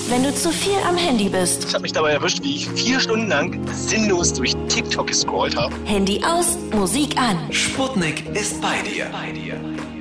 wenn du zu viel am Handy bist. Ich habe mich dabei erwischt, wie ich 4 Stunden lang sinnlos durch TikTok gescrollt habe. Handy aus, Musik an. Sputnik ist bei dir.